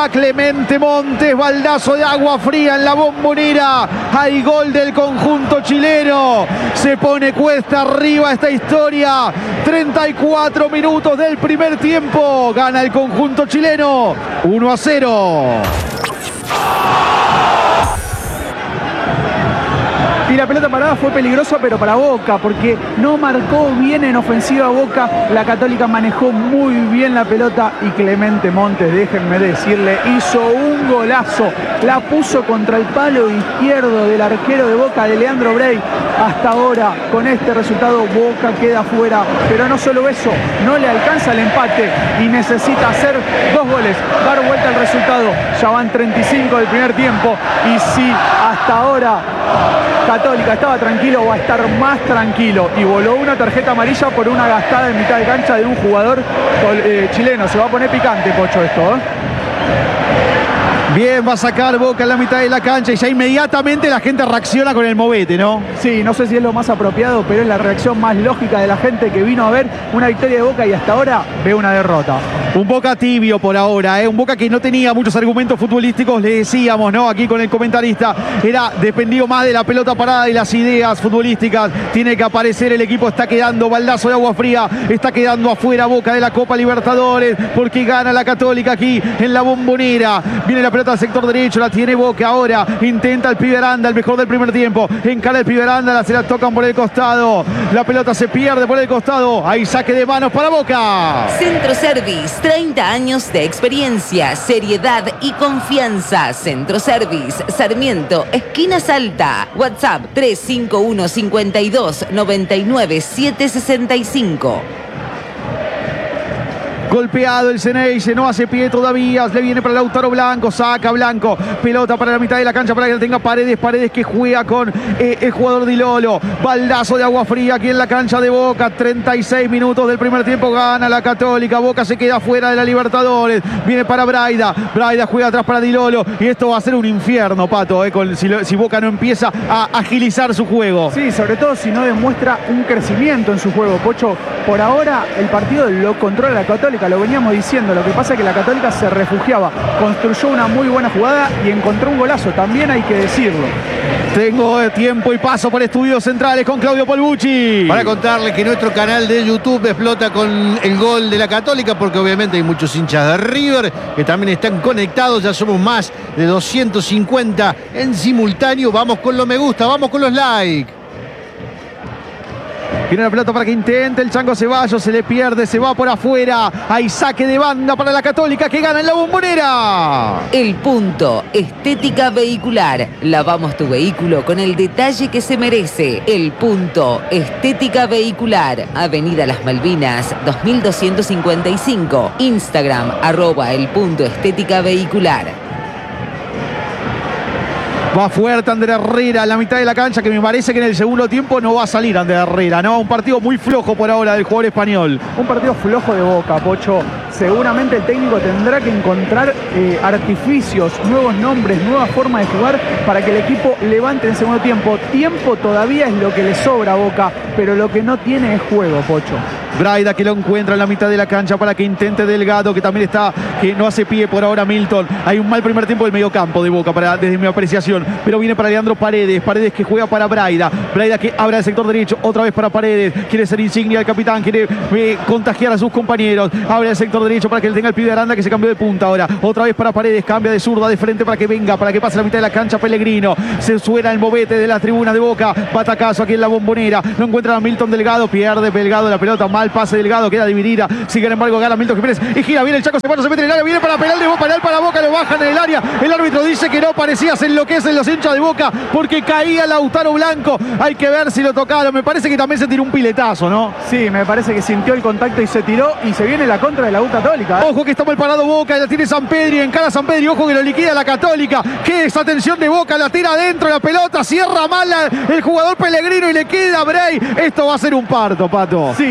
Va Clemente Montes, baldazo de agua fría en la Bombonera. Hay gol del conjunto chileno. Se pone cuesta arriba esta historia. 34 minutos del primer tiempo. Gana el conjunto chileno 1-0. Y la pelota parada fue peligrosa, pero para Boca, porque no marcó bien en ofensiva Boca. La Católica manejó muy bien la pelota y Clemente Montes, déjenme decirle, hizo un golazo. La puso contra el palo izquierdo del arquero de Boca, de Leandro Brey. Hasta ahora, con este resultado, Boca queda fuera. Pero no solo eso, no le alcanza el empate y necesita hacer 2 goles, dar vuelta al resultado. Ya van 35 del primer tiempo y si hasta ahora Católica estaba tranquilo, va a estar más tranquilo. Y voló una tarjeta amarilla por una gastada en mitad de cancha de un jugador chileno. Se va a poner picante, Pocho, esto, ¿eh? Bien, va a sacar Boca en la mitad de la cancha y ya inmediatamente la gente reacciona con el movete, ¿no? Sí, no sé si es lo más apropiado, pero es la reacción más lógica de la gente que vino a ver una victoria de Boca y hasta ahora ve una derrota. Un Boca tibio por ahora, ¿eh? Un Boca que no tenía muchos argumentos futbolísticos, le decíamos, ¿no? Aquí con el comentarista, era dependido más de la pelota parada y las ideas futbolísticas. Tiene que aparecer el equipo, está quedando baldazo de agua fría, está quedando afuera Boca de la Copa Libertadores, porque gana la Católica aquí en la Bombonera. Viene la pelota al sector derecho, la tiene Boca ahora, intenta el pibe Aranda, el mejor del primer tiempo, encara el pibe Aranda, se la tocan por el costado, la pelota se pierde por el costado, hay saque de manos para Boca. Centro Service, 30 años de experiencia, seriedad y confianza. Centro Service, Sarmiento, esquina Salta. WhatsApp 351 52 99 765. Golpeado el Ceneice, no hace pie todavía, le viene para Lautaro Blanco, saca Blanco, pelota para la mitad de la cancha para que la tenga Paredes que juega con el jugador Di Lolo, baldazo de agua fría aquí en la cancha de Boca, 36 minutos del primer tiempo, gana la Católica, Boca se queda fuera de la Libertadores, viene para Braida juega atrás para Di Lolo y esto va a ser un infierno, Pato, si Boca no empieza a agilizar su juego. Sí, sobre todo si no demuestra un crecimiento en su juego, Pocho. Por ahora el partido lo controla la Católica, lo veníamos diciendo, lo que pasa es que la Católica se refugiaba, construyó una muy buena jugada y encontró un golazo, también hay que decirlo. Tengo tiempo y paso por Estudios Centrales con Claudio Polbucci. Para contarles que nuestro canal de YouTube explota con el gol de la Católica, porque obviamente hay muchos hinchas de River que también están conectados, ya somos más de 250 en simultáneo. Vamos con los me gusta, vamos con los likes. Tiene la pelota para que intente el Chango Ceballos, se le pierde, se va por afuera. Hay saque de banda para la Católica que gana en la Bombonera. El Punto, estética vehicular. Lavamos tu vehículo con el detalle que se merece. El Punto, estética vehicular. Avenida Las Malvinas, 2255. Instagram, @El Punto Estética Vehicular. Va fuerte Ander Herrera en la mitad de la cancha, que me parece que en el segundo tiempo no va a salir Ander Herrera, ¿no? Un partido muy flojo por ahora del jugador español. Un partido flojo de Boca, Pocho. Seguramente el técnico tendrá que encontrar artificios, nuevos nombres, nuevas formas de jugar para que el equipo levante en el segundo tiempo. Tiempo todavía es lo que le sobra a Boca, pero lo que no tiene es juego, Pocho. Braida que lo encuentra en la mitad de la cancha para que intente Delgado, que también está, que no hace pie por ahora Milton. Hay un mal primer tiempo del mediocampo de Boca desde mi apreciación, pero viene para Leandro Paredes que juega para Braida que abre el sector derecho, otra vez para Paredes, quiere ser insignia del capitán, quiere contagiar a sus compañeros, abre el sector derecho para que le tenga el pibe de Aranda, que se cambió de punta ahora, otra vez para Paredes, cambia de zurda de frente para que venga, para que pase la mitad de la cancha Pellegrino, se suena el movete de las tribunas de Boca, batacazo aquí en la Bombonera, no encuentra a Milton Delgado, pierde Delgado la pelota, mal pase Delgado, queda dividida, sin embargo gana Milton Jiménez y gira, viene el Chaco Ceballos, se mete en el área, viene para penal de Boca, penal para Boca, lo bajan en el área, el árbitro dice que no, parecía se enloquecen los hinchas de Boca porque caía Lautaro Blanco, hay que ver si lo tocaron, me parece que también se tiró un piletazo, ¿no? Sí, me parece que sintió el contacto y se tiró y se viene la contra de la U Católica. Ojo que está mal parado Boca, la tiene Sampedri, encara Sampedri, ojo que lo liquida la Católica, qué desatención de Boca, la tira adentro la pelota, cierra mal el jugador Pellegrino y le queda Brey, esto va a ser un parto, Pato. Sí, y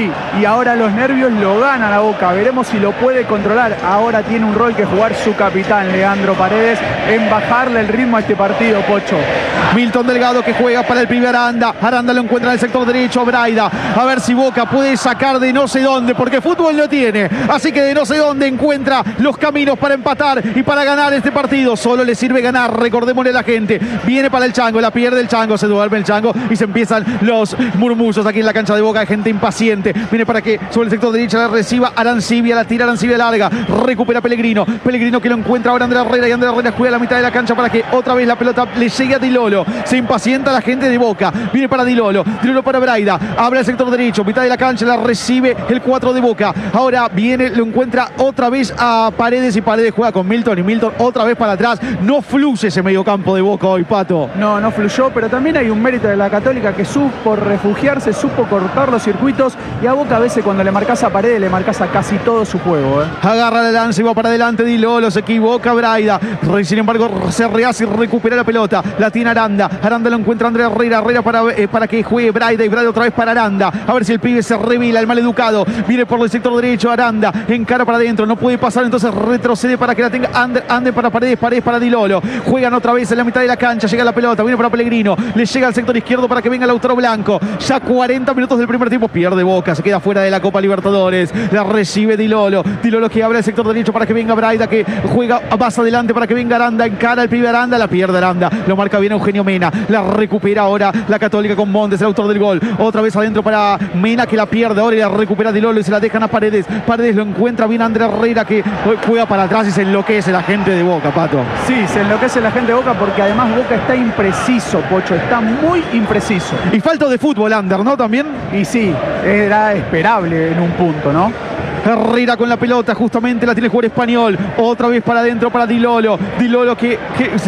y ahora los nervios lo ganan a Boca. Veremos si lo puede controlar. Ahora tiene un rol que jugar su capitán, Leandro Paredes, en bajarle el ritmo a este partido, Pocho. Milton Delgado que juega para el pibe Aranda. Aranda lo encuentra en el sector derecho a Braida. A ver si Boca puede sacar de no sé dónde, porque fútbol no tiene. Así que de no sé dónde encuentra los caminos para empatar y para ganar este partido. Solo le sirve ganar, recordémosle a la gente. Viene para el Chango, la pierde el Chango, se duerme el Chango y se empiezan los murmullos aquí en la cancha de Boca. Hay gente impaciente. Viene para que sobre el sector derecho la reciba Arancibia, la tira Arancibia larga. Recupera Pellegrino. Pellegrino que lo encuentra ahora Andrés Herrera, y Andrés Herrera juega a la mitad de la cancha para que otra vez la pelota le llegue a Di Lolo. Se impacienta la gente de Boca. Viene para Di Lolo para Braida. Abre el sector derecho, mitad de la cancha, la recibe el 4 de Boca. Ahora viene, lo encuentra otra vez a Paredes y Paredes juega con Milton y Milton otra vez para atrás. No fluye ese mediocampo de Boca hoy, Pato. No fluyó, pero también hay un mérito de la Católica que supo refugiarse, supo cortar los circuitos, y a Boca a veces cuando le marcas a Paredes le marcas a casi todo su juego. Agarra la lanza y va para adelante Di Lolo, se equivoca Braida. Sin embargo, se rehace y recupera la pelota. La tiene Aranda. Aranda lo encuentra Andrés Herrera. Herrera para que juegue Braida, y Braida otra vez para Aranda. A ver si el pibe se revela, el maleducado. Viene por el sector derecho Aranda. Encara para adentro. No puede pasar, entonces retrocede para que la tenga Ander para Paredes. Paredes para Di Lolo. Juegan otra vez en la mitad de la cancha. Llega la pelota. Viene para Pellegrino. Le llega al sector izquierdo para que venga Lautaro Blanco. Ya 40 minutos del primer tiempo. Pierde Boca. Se queda fuera de la Copa Libertadores. La recibe Di Lolo. Di Lolo que abre el sector derecho para que venga Braida, que juega más adelante para que venga Aranda. Encara el pibe Aranda. La pierde Aranda. Lo marca bien Eugenio Mena. La recupera ahora la Católica con Montes, el autor del gol. Otra vez adentro para Mena, que la pierde ahora y la recupera Di Lolo y se la dejan a Paredes. Paredes lo encuentra bien Andrés Herrera, que juega para atrás y se enloquece la gente de Boca, Pato. Sí, se enloquece la gente de Boca porque además Boca está impreciso, Pocho. Está muy impreciso. Y falta de fútbol, Ander, ¿no? También. Y sí, era esperable en un punto, ¿no? Herrera con la pelota, justamente la tiene el jugador español. Otra vez para adentro para Di Lolo. Di Lolo que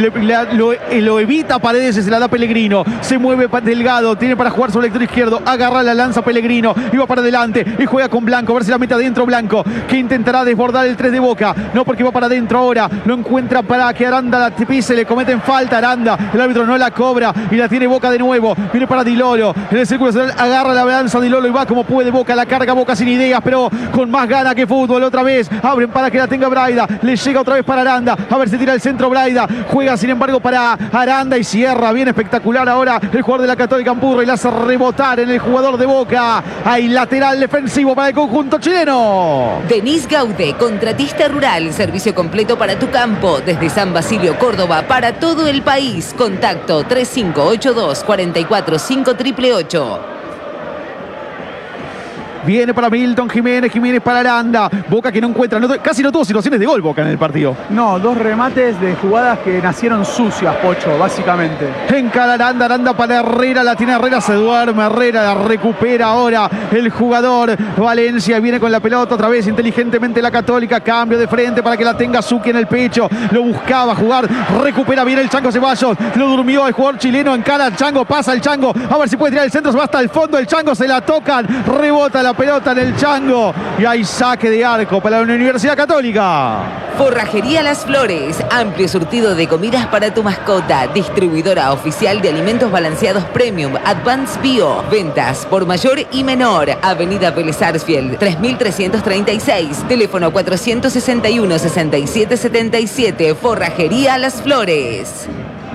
lo evita Paredes y se la da Pellegrino. Se mueve Delgado, tiene para jugar sobre el sector izquierdo. Agarra la lanza Pellegrino y va para adelante y juega con Blanco. A ver si la mete adentro Blanco, que intentará desbordar el 3 de Boca. No, porque va para adentro ahora. Lo encuentra para que Aranda la pise, le cometen falta Aranda. El árbitro no la cobra y la tiene Boca de nuevo. Viene para Di Lolo. En el círculo central agarra la lanza Di Lolo y va como puede Boca. La carga Boca sin ideas, pero con más gana que fútbol. Otra vez abren para que la tenga Braida, le llega otra vez para Aranda, a ver si tira el centro Braida, juega sin embargo para Aranda y cierra bien espectacular ahora el jugador de la Católica Ampurra y la hace rebotar en el jugador de Boca. Hay lateral defensivo para el conjunto chileno. Denis Gaude, contratista rural, servicio completo para tu campo, desde San Basilio, Córdoba, para todo el país. Contacto 3582 44 5888. Viene para Milton Jiménez, Jiménez para Aranda. Boca que no encuentra, casi no tuvo situaciones de gol Boca en el partido. No, dos remates de jugadas que nacieron sucias, Pocho, básicamente. Encara Aranda, Aranda para Herrera, la tiene Herrera, se duerme Herrera, la recupera ahora el jugador Valencia. Viene con la pelota otra vez inteligentemente la Católica, cambio de frente para que la tenga Zucchi en el pecho. Lo buscaba jugar, recupera bien el Chango Ceballos, lo durmió el jugador chileno, encara al Chango, pasa el Chango, a ver si puede tirar el centro, se va hasta el fondo, el Chango se la tocan, rebota la pelota en el Chango y hay saque de arco para la Universidad Católica. Forrajería Las Flores, amplio surtido de comidas para tu mascota, distribuidora oficial de alimentos balanceados Premium, Advanced Bio, ventas por mayor y menor, Avenida Vélez Sarsfield, 3336, teléfono 461-6777, Forrajería Las Flores.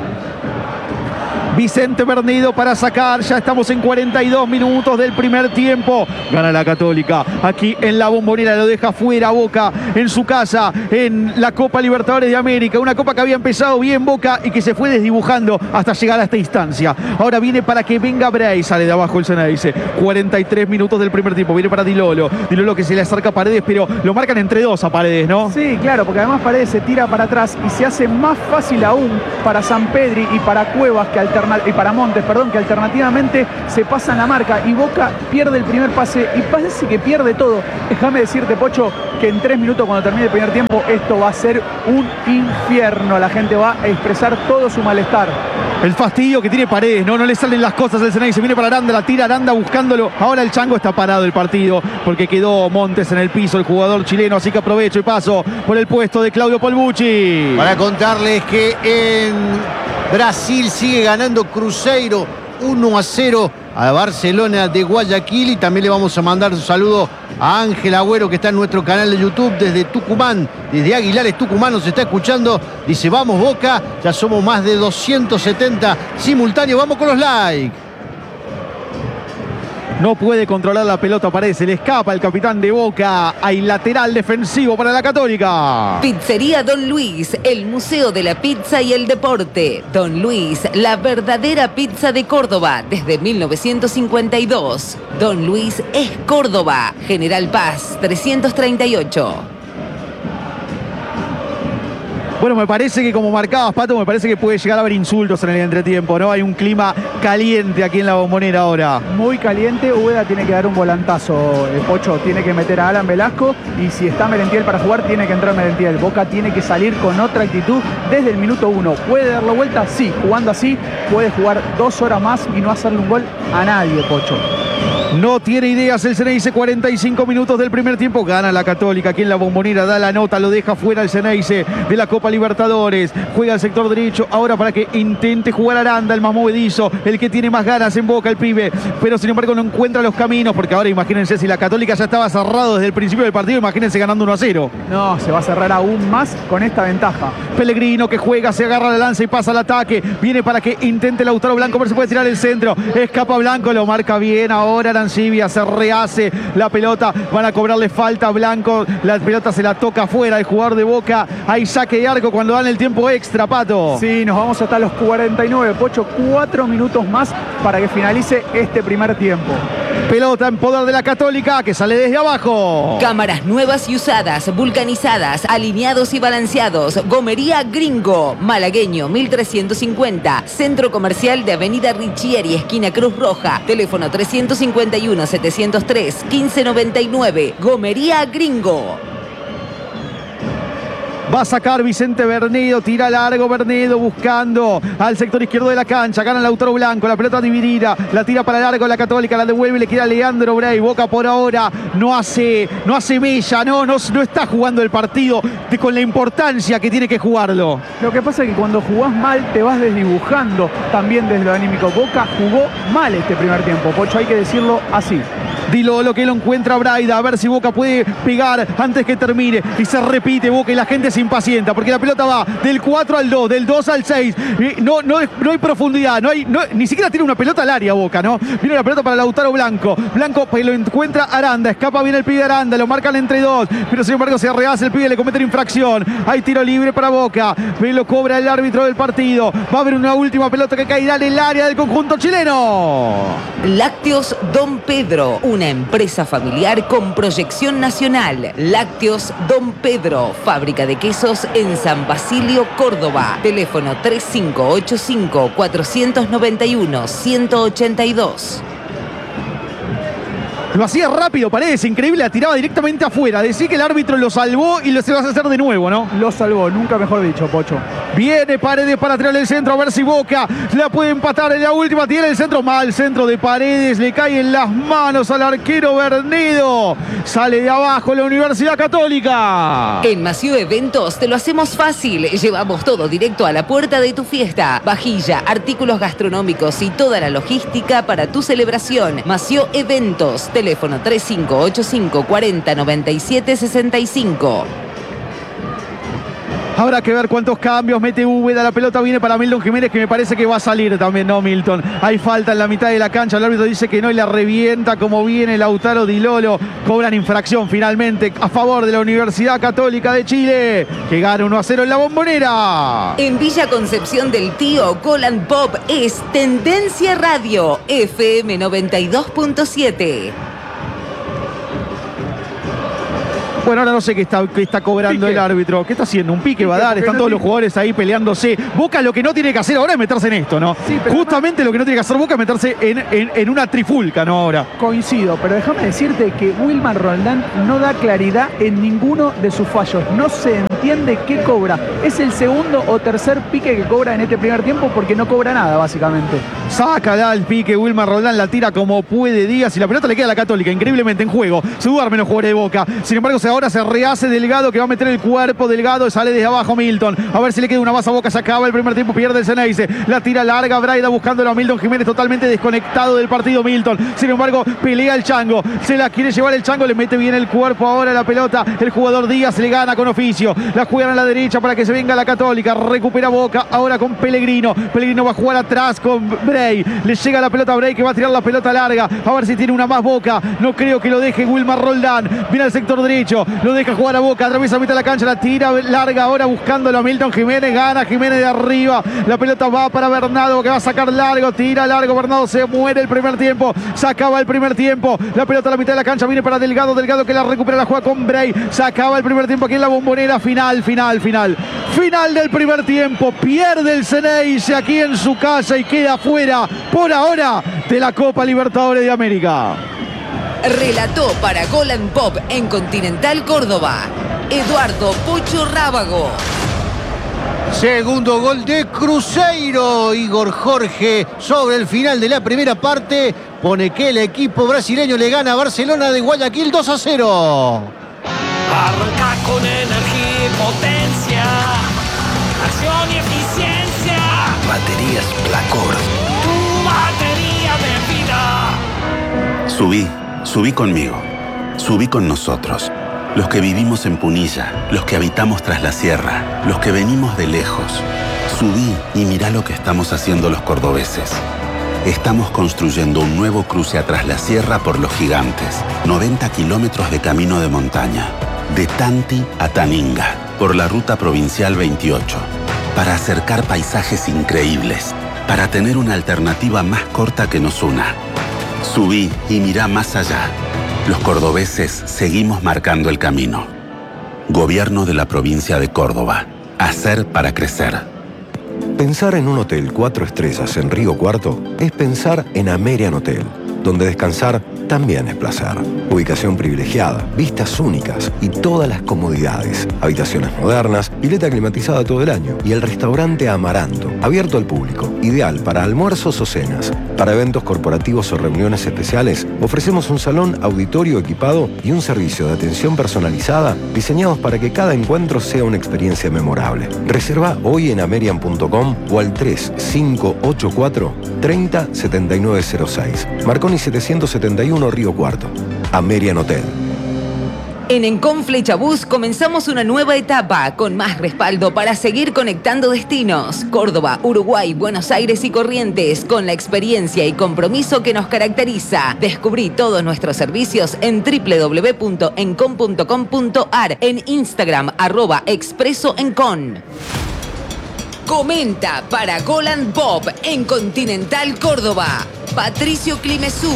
Vicente Bernido para sacar, ya estamos en 42 minutos del primer tiempo. Gana la Católica, aquí en la Bombonera, lo deja fuera Boca en su casa, en la Copa Libertadores de América. Una copa que había empezado bien Boca y que se fue desdibujando hasta llegar a esta instancia. Ahora viene para que venga Bray, sale de abajo el Ceneice. 43 minutos del primer tiempo, viene para Di Lolo. Di Lolo que se le acerca a Paredes, pero lo marcan entre dos a Paredes, ¿no? Sí, claro, porque además Paredes se tira para atrás y se hace más fácil aún para Sampedri y para Cuevas y para Montes, que alternativamente se pasan la marca y Boca pierde el primer pase y parece que pierde todo. Déjame decirte, Pocho, que en 3 minutos cuando termine el primer tiempo esto va a ser un infierno. La gente va a expresar todo su malestar. El fastidio que tiene Paredes, no le salen las cosas del Ceneice. Se viene para Aranda, la tira Aranda buscándolo. Ahora el Chango está parado el partido porque quedó Montes en el piso, el jugador chileno, así que aprovecho y paso por el puesto de Claudio Polbucci. Para contarles que en Brasil sigue ganando Cruzeiro 1-0 a Barcelona de Guayaquil. Y también le vamos a mandar un saludo a Ángel Agüero, que está en nuestro canal de YouTube desde Tucumán, desde Aguilares, Tucumán, nos está escuchando. Dice, vamos Boca, ya somos más de 270 simultáneos. Vamos con los likes. No puede controlar la pelota, parece. Le escapa el capitán de Boca. Hay lateral defensivo para la Católica. Pizzería Don Luis, el museo de la pizza y el deporte. Don Luis, la verdadera pizza de Córdoba desde 1952. Don Luis es Córdoba. General Paz, 338. Bueno, me parece que como marcabas, Pato, me parece que puede llegar a haber insultos en el entretiempo, ¿no? Hay un clima caliente aquí en la Bombonera ahora. Muy caliente. Úbeda tiene que dar un volantazo, Pocho. Tiene que meter a Alan Velasco. Y si está Merentiel para jugar, tiene que entrar Merentiel. Boca tiene que salir con otra actitud desde el minuto 1. ¿Puede dar la vuelta? Sí. Jugando así, puede jugar 2 horas más y no hacerle un gol a nadie, Pocho. No tiene ideas el Ceneice, 45 minutos del primer tiempo, gana la Católica aquí en la Bombonera, da la nota, lo deja fuera el Ceneice de la Copa Libertadores, juega al sector derecho, ahora para que intente jugar Aranda, el más movedizo, el que tiene más ganas en Boca, el pibe, pero sin embargo no encuentra los caminos, porque ahora imagínense, si la Católica ya estaba cerrado desde el principio del partido, imagínense ganando 1-0. No, se va a cerrar aún más con esta ventaja. Pellegrino que juega, se agarra la lanza y pasa al ataque, viene para que intente Lautaro Blanco, ver si puede tirar el centro, escapa Blanco, lo marca bien ahora Arancibia, se rehace la pelota, van a cobrarle falta a Blanco, la pelota se la toca afuera el jugador de Boca, hay saque de arco cuando dan el tiempo extra, Pato. Sí, nos vamos hasta los 49, Pocho, 4 minutos más para que finalice este primer tiempo. Pelota en poder de la Católica que sale desde abajo. Cámaras nuevas y usadas, vulcanizadas, alineados y balanceados. Gomería Gringo, Malagueño 1350. Centro Comercial de Avenida Richieri, esquina Cruz Roja. Teléfono 351-703-1599. Gomería Gringo. Va a sacar Vicente Bernedo, tira largo Bernedo buscando al sector izquierdo de la cancha, gana Lautaro Blanco, la pelota dividida, la tira para largo la Católica, la devuelve y le queda Leandro Bray. Boca por ahora no hace mella, no está jugando el partido con la importancia que tiene que jugarlo. Lo que pasa es que cuando jugás mal te vas desdibujando también desde lo anímico. Boca jugó mal este primer tiempo, Pocho, hay que decirlo así. Dilo lo que lo encuentra Braida, a ver si Boca puede pegar antes que termine. Y se repite Boca y la gente se impacienta porque la pelota va del 4 al 2, del 2 al 6. No hay profundidad, ni siquiera tiene una pelota al área Boca, ¿no? Viene la pelota para Lautaro Blanco. Blanco pues, lo encuentra Aranda, escapa bien el pibe Aranda, lo marcan entre dos, pero sin embargo se rehace el pibe, le cometen infracción. Hay tiro libre para Boca, lo cobra el árbitro del partido. Va a haber una última pelota que caerá en el área del conjunto chileno. Lácteos Don Pedro, una empresa familiar con proyección nacional. Lácteos Don Pedro, fábrica de quesos en San Basilio, Córdoba. Teléfono 3585-491-182. Lo hacía rápido, Paredes, increíble, la tiraba directamente afuera. Decía que el árbitro lo salvó y se lo hace hacer de nuevo, ¿no? Lo salvó, nunca mejor dicho, Pocho. Viene Paredes para tirarle el centro, a ver si Boca la puede empatar en la última. Tiene el centro, mal centro de Paredes, le cae en las manos al arquero Bernedo. Sale de abajo la Universidad Católica. En Mació Eventos te lo hacemos fácil. Llevamos todo directo a la puerta de tu fiesta. Vajilla, artículos gastronómicos y toda la logística para tu celebración. Mació Eventos. Teléfono 3585 40 97 65. Habrá que ver cuántos cambios mete Úbeda. La pelota viene para Milton Jiménez, que me parece que va a salir también, ¿no, Milton? Hay falta en la mitad de la cancha. El árbitro dice que no y la revienta como viene Lautaro Di Lolo. Cobran infracción finalmente a favor de la Universidad Católica de Chile, que gana 1-0 en la Bombonera. En Villa Concepción del Tío, Golan Pop es Tendencia Radio, FM 92.7. Bueno, ahora no sé qué está cobrando el árbitro. ¿Qué está haciendo? ¿Un pique va a dar? Están todos los jugadores ahí peleándose. Boca lo que no tiene que hacer ahora es meterse en esto, ¿no? Sí, justamente lo que no tiene que hacer Boca es meterse en una trifulca, ¿no? Ahora. Coincido, pero déjame decirte que Wilmar Roldán no da claridad en ninguno de sus fallos. No se entiende qué cobra. Es el segundo o tercer pique que cobra en este primer tiempo porque no cobra nada, básicamente. Sácala el pique, Wilmar Roldán la tira como puede Díaz y la pelota le queda a la Católica, increíblemente en juego. Se duermen los jugadores de Boca. Sin embargo, se ahora se rehace Delgado, que va a meter el cuerpo. Delgado sale desde abajo Milton. A ver si le queda una más a Boca. Se acaba el primer tiempo, pierde el Ceneice. La tira larga Braida buscándolo a Milton Jiménez, totalmente desconectado del partido Milton. Sin embargo, pelea el Chango. Se la quiere llevar el Chango, le mete bien el cuerpo ahora la pelota. El jugador Díaz le gana con oficio. La juegan a la derecha para que se venga la Católica. Recupera Boca ahora con Pellegrino. Pellegrino va a jugar atrás con Bray. Le llega la pelota a Bray, que va a tirar la pelota larga. A ver si tiene una más Boca. No creo que lo deje Wilmar Roldán. Viene al sector derecho. Lo deja jugar a Boca. Atraviesa mitad de la cancha. La tira larga ahora buscándolo a Milton Jiménez. Gana Jiménez de arriba. La pelota va para Bernardo, que va a sacar largo. Tira largo. Bernardo, se muere el primer tiempo. Se acaba el primer tiempo. La pelota a la mitad de la cancha. Viene para Delgado. Delgado que la recupera, la juega con Bray. Se acaba el primer tiempo aquí en la Bombonera. Final del primer tiempo. Pierde el Ceneice aquí en su casa y queda fuera por ahora de la Copa Libertadores de América. Relató para Gol and Pop en Continental Córdoba, Eduardo Pocho Rábago. Segundo gol de Cruzeiro. Igor Jorge sobre el final de la primera parte pone que el equipo brasileño le gana a Barcelona de Guayaquil 2-0. Arranca con energía y potencia, acción y eficiencia. Baterías Placor. Tu batería de vida. Subí conmigo. Subí con nosotros. Los que vivimos en Punilla, los que habitamos tras la sierra, los que venimos de lejos. Subí y mirá lo que estamos haciendo los cordobeses. Estamos construyendo un nuevo cruce atrás la sierra por Los Gigantes. 90 kilómetros de camino de montaña. De Tanti a Taninga, por la ruta provincial 28. Para acercar paisajes increíbles. Para tener una alternativa más corta que nos una. Subí y mirá más allá. Los cordobeses seguimos marcando el camino. Gobierno de la provincia de Córdoba. Hacer para crecer. Pensar en un hotel 4 estrellas en Río Cuarto es pensar en Amerian Hotel, donde descansar también es placer. Ubicación privilegiada, vistas únicas y todas las comodidades. Habitaciones modernas, pileta climatizada todo el año y el restaurante Amaranto, abierto al público, ideal para almuerzos o cenas. Para eventos corporativos o reuniones especiales, ofrecemos un salón auditorio equipado y un servicio de atención personalizada diseñados para que cada encuentro sea una experiencia memorable. Reserva hoy en amerian.com o al 3584 30 7906. Marconi 771 Río Cuarto. Amerian Hotel. En Encon Flechabús comenzamos una nueva etapa con más respaldo para seguir conectando destinos. Córdoba, Uruguay, Buenos Aires y Corrientes, con la experiencia y compromiso que nos caracteriza. Descubrí todos nuestros servicios en www.encon.com.ar, en Instagram @expresoencon. Comenta para Gol and Pop en Continental Córdoba, Patricio Climesuk.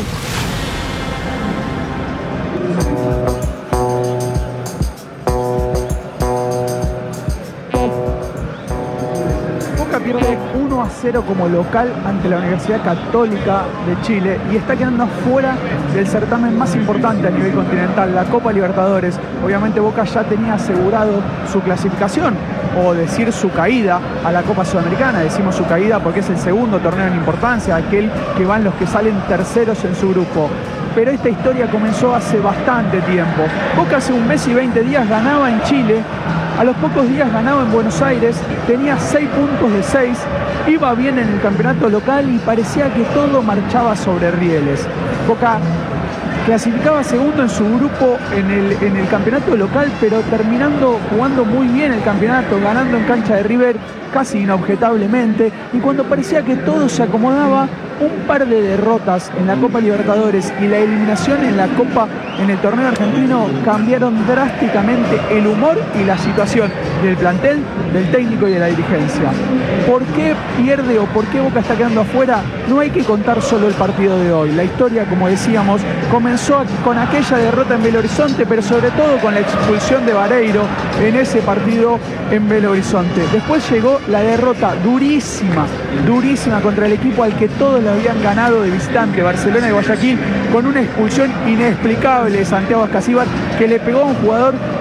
Boca pierde 1-0 como local ante la Universidad Católica de Chile y está quedando afuera del certamen más importante a nivel continental, la Copa Libertadores. Obviamente Boca ya tenía asegurado su clasificación, o decir su caída a la Copa Sudamericana. Decimos su caída porque es el segundo torneo en importancia, aquel que van los que salen terceros en su grupo. Pero esta historia comenzó hace bastante tiempo. Boca hace un mes y 20 días ganaba en Chile, a los pocos días ganaba en Buenos Aires, tenía 6 puntos de 6, iba bien en el campeonato local y parecía que todo marchaba sobre rieles. Boca clasificaba segundo en su grupo en el campeonato local, pero terminando jugando muy bien el campeonato, ganando en cancha de River casi inobjetablemente, y cuando parecía que todo se acomodaba, un par de derrotas en la Copa Libertadores y la eliminación en la Copa en el torneo argentino cambiaron drásticamente el humor y la situación del plantel, del técnico y de la dirigencia. ¿Por qué pierde o por qué Boca está quedando afuera? No hay que contar solo el partido de hoy. La historia, como decíamos, comenzó con aquella derrota en Belo Horizonte, pero sobre todo con la expulsión de Vareiro en ese partido en Belo Horizonte. Después llegó la derrota durísima contra el equipo al que todos le habían ganado de visitante, Barcelona de Guayaquil, con una expulsión inexplicable de Santiago Ascasíbar, que le pegó a un jugador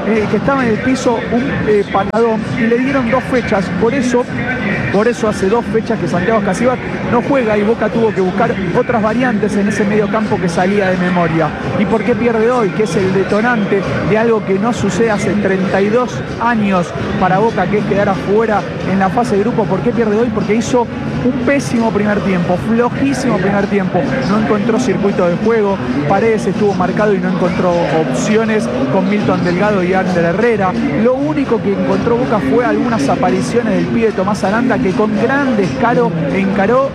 que estaba en el piso un patadón y le dieron 2 fechas. Por eso hace 2 fechas que Santiago Escacíbar no juega y Boca tuvo que buscar otras variantes en ese medio campo que salía de memoria. ¿Y por qué pierde hoy? Que es el detonante de algo que no sucede hace 32 años para Boca, que es quedar afuera en la fase de grupo. ¿Por qué pierde hoy? Porque hizo un pésimo primer tiempo, flojísimo primer tiempo. No encontró circuito de juego, Paredes estuvo marcado y no encontró opciones con Milton Delgado y Ander Herrera. Lo único que encontró Boca fue algunas apariciones del pibe Tomás Aranda, que con gran descaro encaró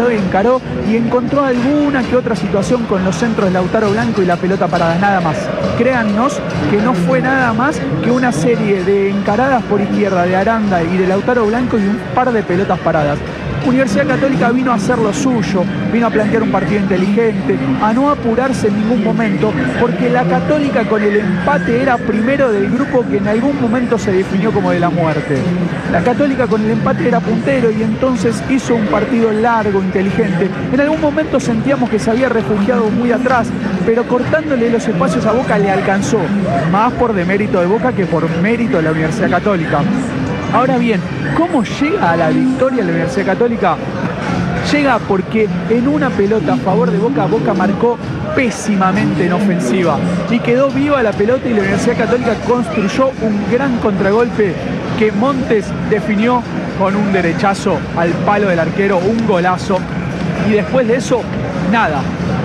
y encontró alguna que otra situación con los centros de Lautaro Blanco y la pelota parada, nada más. Créannos que no fue nada más que una serie de encaradas por izquierda de Aranda y de Lautaro Blanco y un par de pelotas paradas. Universidad Católica vino a hacer lo suyo, vino a plantear un partido inteligente, a no apurarse en ningún momento, porque la Católica con el empate era primero del grupo que en algún momento se definió como de la muerte. La Católica con el empate era puntero y entonces hizo un partido largo, inteligente. En algún momento sentíamos que se había refugiado muy atrás, pero cortándole los espacios a Boca le alcanzó, más por demérito de Boca que por mérito de la Universidad Católica. Ahora bien, ¿cómo llega a la victoria la Universidad Católica? Llega porque en una pelota a favor de Boca, Boca marcó pésimamente en ofensiva y quedó viva la pelota y la Universidad Católica construyó un gran contragolpe que Montes definió con un derechazo al palo del arquero, un golazo, y después de eso, nada.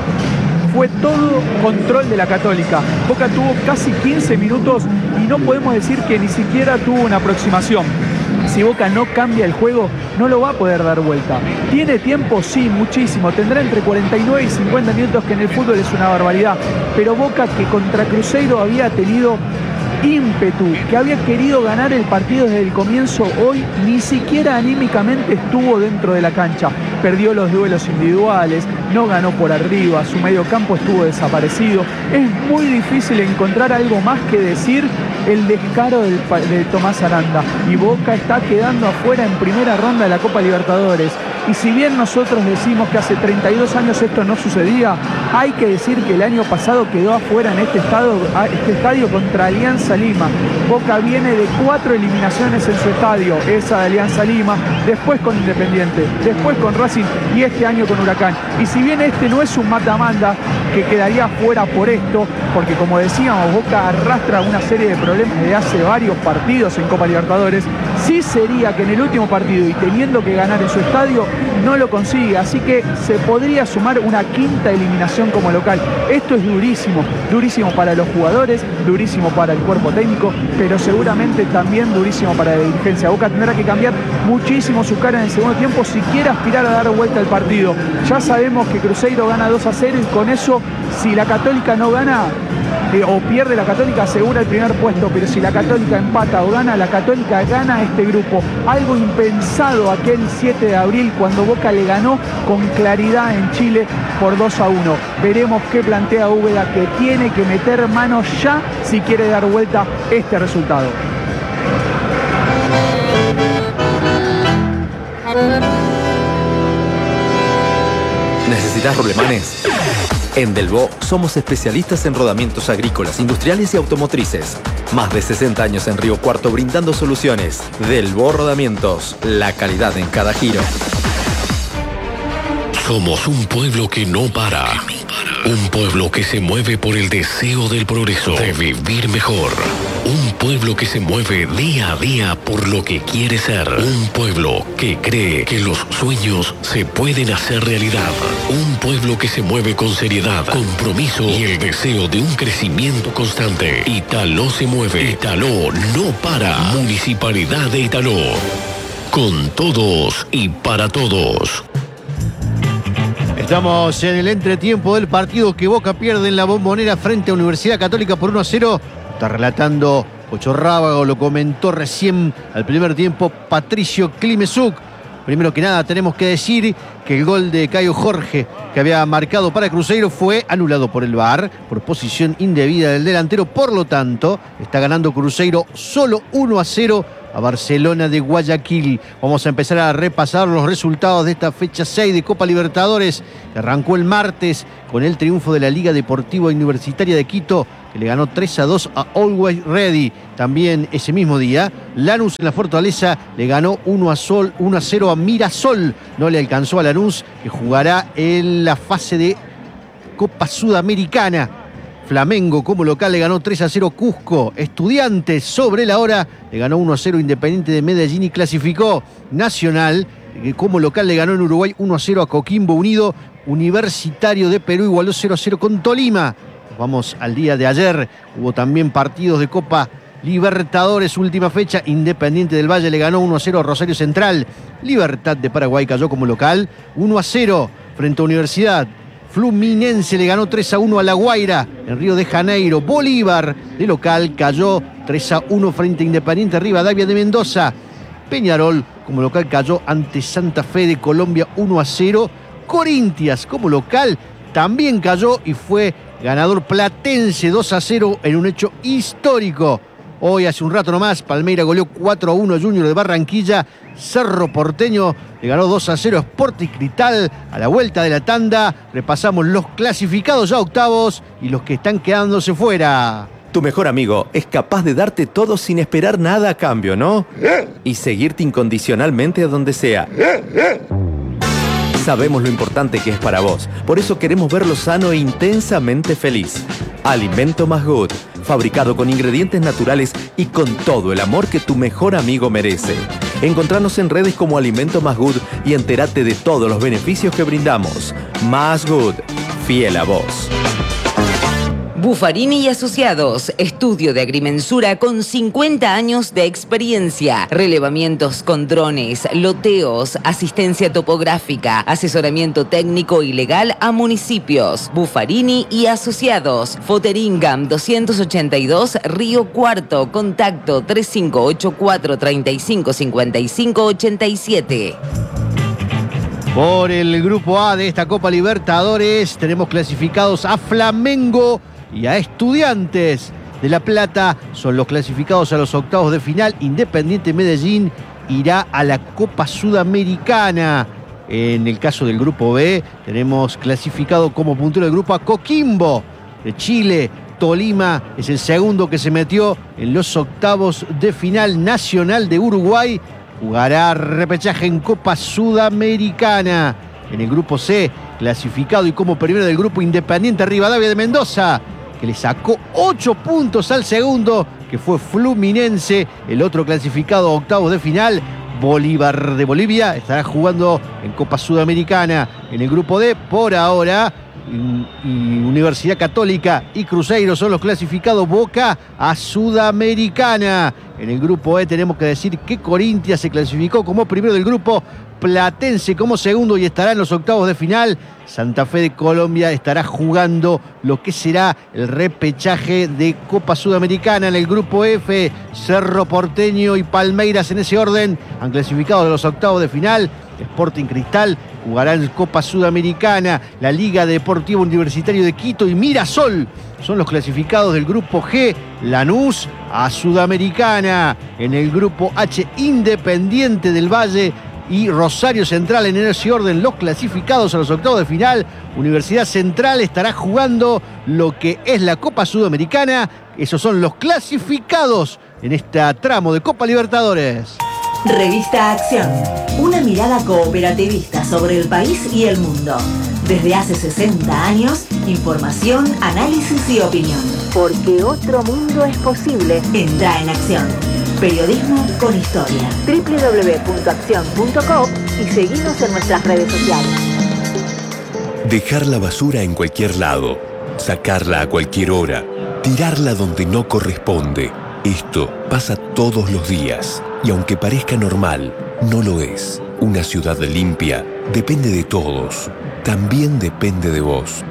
Fue todo control de la Católica. Boca tuvo casi 15 minutos y no podemos decir que ni siquiera tuvo una aproximación. Si Boca no cambia el juego, no lo va a poder dar vuelta. ¿Tiene tiempo? Sí, muchísimo. Tendrá entre 49 y 50 minutos, que en el fútbol es una barbaridad. Pero Boca, que contra Cruzeiro había tenido ímpetu, que había querido ganar el partido desde el comienzo, hoy ni siquiera anímicamente estuvo dentro de la cancha. Perdió los duelos individuales, no ganó por arriba, su mediocampo estuvo desaparecido. Es muy difícil encontrar algo más que decir el descaro de Tomás Aranda. Y Boca está quedando afuera en primera ronda de la Copa Libertadores. Y si bien nosotros decimos que hace 32 años esto no sucedía, hay que decir que el año pasado quedó afuera en este estadio contra Alianza Lima. Boca viene de 4 eliminaciones en su estadio, esa de Alianza Lima, después con Independiente, después con Racing y este año con Huracán. Y si bien este no es un mata-manda que quedaría fuera por esto, porque como decíamos, Boca arrastra una serie de problemas de hace varios partidos en Copa Libertadores, sí sería que en el último partido y teniendo que ganar en su estadio, no lo consigue, así que se podría sumar una 5ª eliminación como local. Esto es durísimo, durísimo para los jugadores, durísimo para el cuerpo técnico, pero seguramente también durísimo para la dirigencia. Boca tendrá que cambiar muchísimo su cara en el segundo tiempo si quiere aspirar a dar vuelta al partido. Ya sabemos que Cruzeiro gana 2-0 y con eso, si la Católica no gana o pierde la Católica, asegura el primer puesto, pero si la Católica empata o gana, la Católica gana este grupo. Algo impensado aquel 7 de abril cuando Boca le ganó con claridad en Chile por 2-1. Veremos qué plantea Úbeda, que tiene que meter mano ya si quiere dar vuelta este resultado. ¿Necesitas rolemanes? En Delvaux somos especialistas en rodamientos agrícolas, industriales y automotrices. Más de 60 años en Río Cuarto brindando soluciones. Delvaux Rodamientos, la calidad en cada giro. Somos un pueblo que no para. Un pueblo que se mueve por el deseo del progreso, de vivir mejor. Un pueblo que se mueve día a día por lo que quiere ser. Un pueblo que cree que los sueños se pueden hacer realidad. Un pueblo que se mueve con seriedad, compromiso y el deseo de un crecimiento constante. Italó se mueve. Italó no para. Municipalidad de Italó. Con todos y para todos. Estamos en el entretiempo del partido que Boca pierde en la Bombonera frente a Universidad Católica por 1-0. Está relatando Pocho Rábago, lo comentó recién al primer tiempo Patricio Klimesuk. Primero que nada tenemos que decir que el gol de Caio Jorge, que había marcado para Cruzeiro, fue anulado por el VAR, por posición indebida del delantero. Por lo tanto, está ganando Cruzeiro solo 1-0 a Barcelona de Guayaquil. Vamos a empezar a repasar los resultados de esta fecha 6 de Copa Libertadores, que arrancó el martes con el triunfo de la Liga Deportiva Universitaria de Quito, que le ganó 3-2 a Always Ready. También ese mismo día, Lanús en la Fortaleza le ganó 1-0 a Mirasol. No le alcanzó a Lanús, que jugará en la fase de Copa Sudamericana. Flamengo como local le ganó 3-0 Cusco. Estudiantes sobre la hora le ganó 1-0 Independiente de Medellín y clasificó. Nacional como local le ganó en Uruguay 1-0 a Coquimbo Unido. Universitario de Perú igualó 0-0 con Tolima. Vamos al día de ayer. Hubo también partidos de Copa Libertadores, última fecha. Independiente del Valle le ganó 1-0 a Rosario Central. Libertad de Paraguay cayó como local 1-0 frente a Universidad. Fluminense le ganó 3-1 a La Guaira en Río de Janeiro. Bolívar de local cayó 3-1 frente a Independiente Rivadavia de Mendoza. Peñarol como local cayó ante Santa Fe de Colombia 1-0. Corinthians como local también cayó y fue ganador Platense 2-0 en un hecho histórico. Hoy, hace un rato nomás, Palmeiras goleó 4-1 a Junior de Barranquilla. Cerro Porteño le ganó 2-0 a Sporting Cristal. A la vuelta de la tanda repasamos los clasificados ya octavos y los que están quedándose fuera. Tu mejor amigo es capaz de darte todo sin esperar nada a cambio, ¿no? Y seguirte incondicionalmente a donde sea. Sabemos lo importante que es para vos. Por eso queremos verlo sano e intensamente feliz. Alimento Más Good, fabricado con ingredientes naturales y con todo el amor que tu mejor amigo merece. Encontranos en redes como Alimento Más Good y entérate de todos los beneficios que brindamos. Más Good, fiel a vos. Buffarini y Asociados, estudio de agrimensura con 50 años de experiencia, relevamientos con drones, loteos, asistencia topográfica, asesoramiento técnico y legal a municipios. Buffarini y Asociados, Foteringam 282, Río Cuarto, contacto 3584 355587. Por el grupo A de esta Copa Libertadores tenemos clasificados a Flamengo y a Estudiantes de La Plata. Son los clasificados a los octavos de final. Independiente Medellín irá a la Copa Sudamericana. En el caso del grupo B tenemos clasificado como puntero del grupo a Coquimbo de Chile. Tolima es el segundo que se metió en los octavos de final. Nacional de Uruguay jugará repechaje en Copa Sudamericana. En el grupo C, clasificado y como primero del grupo Independiente Rivadavia de Mendoza, que le sacó 8 puntos al segundo, que fue Fluminense. El otro clasificado a octavos de final, Bolívar de Bolivia, estará jugando en Copa Sudamericana. En el grupo D, por ahora, Universidad Católica y Cruzeiro son los clasificados. Boca a Sudamericana. En el grupo E tenemos que decir que Corinthians se clasificó como primero del grupo, Platense como segundo y estará en los octavos de final. Santa Fe de Colombia estará jugando lo que será el repechaje de Copa Sudamericana. En el grupo F, Cerro Porteño y Palmeiras en ese orden han clasificado a los octavos de final. Sporting Cristal jugará en Copa Sudamericana. La Liga Deportiva Universitaria de Quito y Mirasol son los clasificados del grupo G. Lanús a Sudamericana. En el grupo H, Independiente del Valle y Rosario Central en ese orden, los clasificados a los octavos de final. Universidad Central estará jugando lo que es la Copa Sudamericana. Esos son los clasificados en este tramo de Copa Libertadores. Revista Acción, una mirada cooperativista sobre el país y el mundo. Desde hace 60 años, información, análisis y opinión. Porque otro mundo es posible. Entra en Acción. Periodismo con historia. www.accion.com y seguinos en nuestras redes sociales. Dejar la basura en cualquier lado, sacarla a cualquier hora, tirarla donde no corresponde. Esto pasa todos los días. Y aunque parezca normal, no lo es. Una ciudad limpia depende de todos. También depende de vos.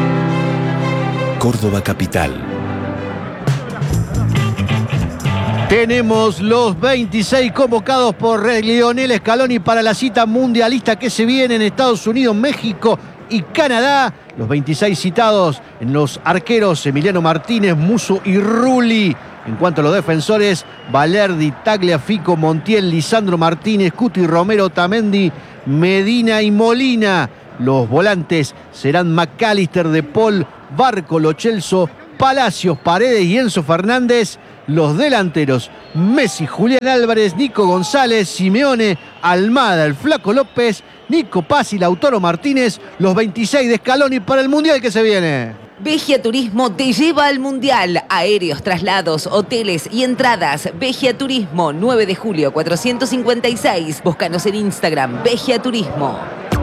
Córdoba Capital. Tenemos los 26 convocados por Lionel Scaloni para la cita mundialista que se viene en Estados Unidos, México y Canadá. Los 26 citados en los arqueros: Emiliano Martínez, Musso y Rulli. En cuanto a los defensores: Valerdi, Tagliafico, Montiel, Lisandro Martínez, Cuti, Romero, Tamendi, Medina y Molina. Los volantes serán McAllister, De Paul, Barco, Lo Celso, Palacios, Paredes y Enzo Fernández. Los delanteros: Messi, Julián Álvarez, Nico González, Simeone, Almada, el Flaco López, Nico Paz y Lautaro Martínez. Los 26 de Scaloni para el Mundial que se viene. Vegia Turismo te lleva al Mundial. Aéreos, traslados, hoteles y entradas. Vegia Turismo, 9 de julio 456. Búscanos en Instagram, Vegia Turismo.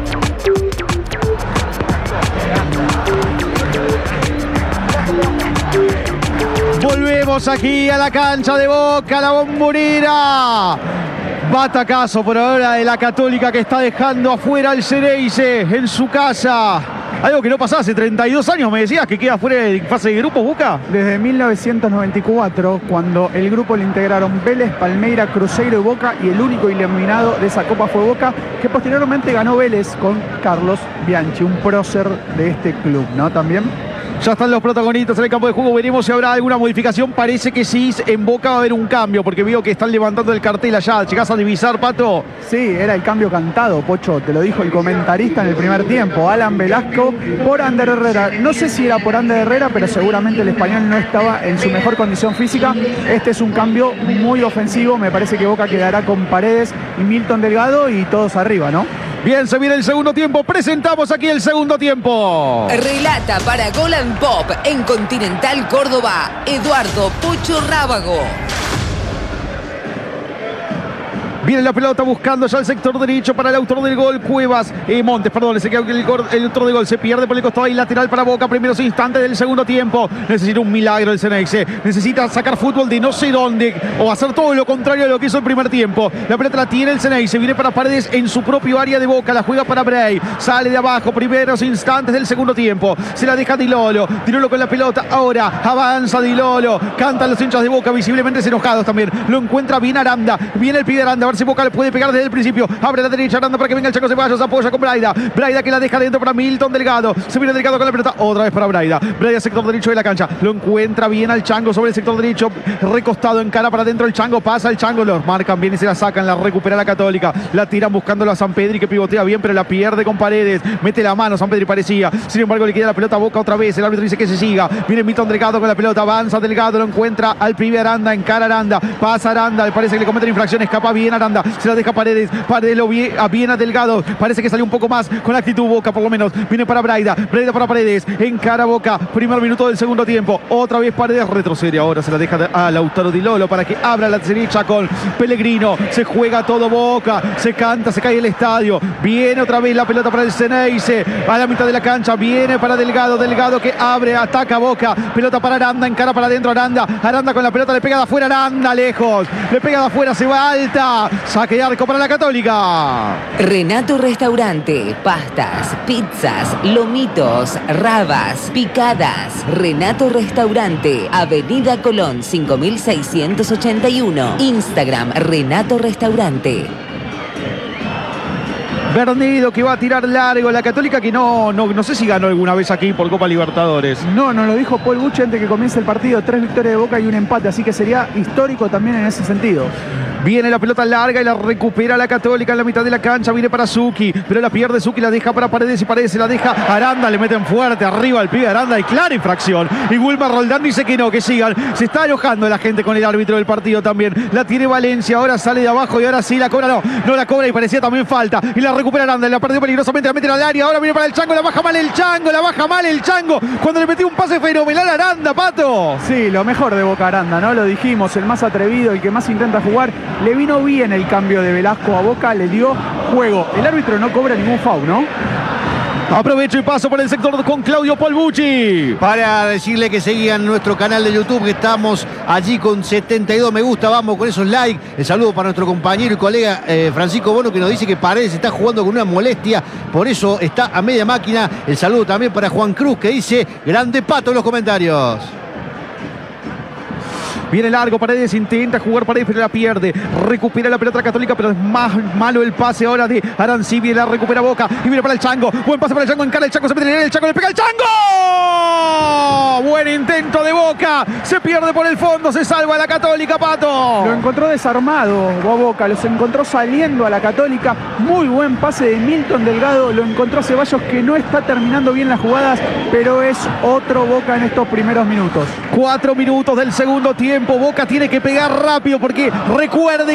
Volvemos aquí a la cancha de Boca, la Bombonera. Batacazo por ahora de la Católica, que está dejando afuera al Xereyce en su casa. Algo que no pasaba hace 32 años, me decías, que queda fuera de fase de grupos, Boca. Desde 1994, cuando el grupo le integraron Vélez, Palmeira, Cruzeiro y Boca, y el único eliminado de esa copa fue Boca, que posteriormente ganó Vélez con Carlos Bianchi, un prócer de este club, ¿no? También. Ya están los protagonistas en el campo de juego. Veremos si habrá alguna modificación. Parece que sí, en Boca va a haber un cambio, porque veo que están levantando el cartel allá. ¿Llegás a divisar, Pato? Sí, era el cambio cantado, Pocho. Te lo dijo el comentarista en el primer tiempo. Alan Velasco por Ander Herrera. No sé si era por Ander Herrera, pero seguramente el español no estaba en su mejor condición física. Este es un cambio muy ofensivo. Me parece que Boca quedará con Paredes y Milton Delgado y todos arriba, ¿no? Bien, se viene el segundo tiempo. Presentamos aquí el segundo tiempo. Relata para Gol and Pop en Continental Córdoba, Eduardo Pocho Rábago. Viene la pelota buscando ya el sector derecho para el autor del gol, Cuevas. Montes, perdón, se queda el autor del gol. Se pierde por el costado y lateral para Boca. Primeros instantes del segundo tiempo. Necesita un milagro el Xeneize. Necesita sacar fútbol de no sé dónde o hacer todo lo contrario a lo que hizo el primer tiempo. La pelota la tiene el Xeneize. Viene para Paredes en su propio área de Boca. La juega para Bray. Sale de abajo. Primeros instantes del segundo tiempo. Se la deja Di Lolo. Di Lolo con la pelota. Ahora avanza Di Lolo. Cantan los hinchas de Boca, visiblemente enojados también. Lo encuentra bien Aranda. Viene el pibe Aranda. A ver si Boca le puede pegar desde el principio. Abre la derecha Aranda para que venga el Chaco Ceballos. Apoya con Braida. Braida que la deja dentro para Milton Delgado. Se viene Delgado con la pelota. Otra vez para Braida. Braida, sector derecho de la cancha. Lo encuentra bien al Chango sobre el sector derecho. Recostado en cara para adentro el Chango. Pasa el Chango. Los marcan bien y se la sacan. La recupera la Católica. La tiran buscándolo a Sampedri, que pivotea bien, pero la pierde con Paredes. Mete la mano Sampedri, parecía. Sin embargo, le queda la pelota a Boca otra vez. El árbitro dice que se siga. Viene Milton Delgado con la pelota. Avanza Delgado. Lo encuentra al pibe Aranda. En cara Aranda. Pasa Aranda. Le parece que le cometen infracción. Escapa bien Aranda. Se la deja Paredes. Paredes lo bien a Delgado. Parece que salió un poco más con actitud Boca, por lo menos. Viene para Braida. Braida para Paredes. En cara Boca. Primer minuto del segundo tiempo. Otra vez Paredes. Retrocede ahora. Se la deja a Lautaro Di Lolo para que abra la derecha con Pellegrino. Se juega todo Boca. Se canta. Se cae el estadio. Viene otra vez la pelota para el Xeneize. A la mitad de la cancha. Viene para Delgado. Delgado que abre. Ataca Boca. Pelota para Aranda. En cara para adentro Aranda. Aranda con la pelota. Le pega de afuera. Aranda lejos. Le pega de afuera. Se va alta. Saque de arco para la Católica. Renato Restaurante, pastas, pizzas, lomitos, rabas, picadas. Renato Restaurante, Avenida Colón 5681. Instagram Renato Restaurante. Bernedo que va a tirar largo. La Católica que no sé si ganó alguna vez aquí por Copa Libertadores. No lo dijo Paul Bucci antes que comience el partido. 3 victorias de Boca y un empate, así que sería histórico también en ese sentido. Viene la pelota larga y la recupera la Católica en la mitad de la cancha. Viene para Zucchi, pero la pierde Zucchi, la deja para Paredes y Paredes se la deja Aranda. Le meten fuerte arriba al pibe Aranda y clara infracción. Y Wilmar Roldán dice que no, que sigan. Se está enojando la gente con el árbitro del partido también. La tiene Valencia, ahora sale de abajo y ahora sí la cobra. No la cobra y parecía también falta. Y la recupera Aranda, la perdió peligrosamente, la meten al área. Ahora viene para el Chango, la baja mal el Chango. Cuando le metió un pase fenomenal a Aranda, Pato. Sí, lo mejor de Boca Aranda, ¿no? Lo dijimos, el más atrevido, el que más intenta jugar. Le vino bien el cambio de Velasco a Boca, le dio juego. El árbitro no cobra ningún foul, ¿no? Aprovecho y paso por el sector con Claudio Polbucci. Para decirle que sigan nuestro canal de YouTube, que estamos allí con 72 me gusta, vamos con esos likes. El saludo para nuestro compañero y colega Francisco Bono, que nos dice que Paredes está jugando con una molestia, por eso está a media máquina. El saludo también para Juan Cruz, que dice grande Pato en los comentarios. Viene largo, Paredes intenta jugar Paredes, pero la pierde. Recupera la pelota Católica, pero es más malo el pase ahora de Arancibia. La recupera Boca y viene para el Chango. Buen pase para el Chango, encara el Chango, se mete en el Chango, le pega el Chango. Buen intento de Boca. Se pierde por el fondo, se salva la Católica, Pato. Lo encontró desarmado Boca, los encontró saliendo a la Católica. Muy buen pase de Milton Delgado. Lo encontró Ceballos, que no está terminando bien las jugadas, pero es otro Boca en estos primeros minutos. 4 minutos del segundo tiempo. Boca tiene que pegar rápido porque recuerden